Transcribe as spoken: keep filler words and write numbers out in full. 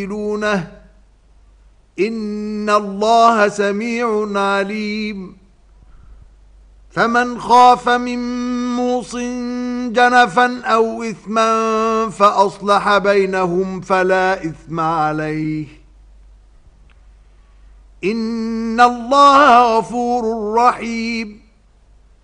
إن الله سميع عليم فمن خاف من موص جنفا أو إثما فأصلح بينهم فلا إثم عليه إن الله غفور رحيم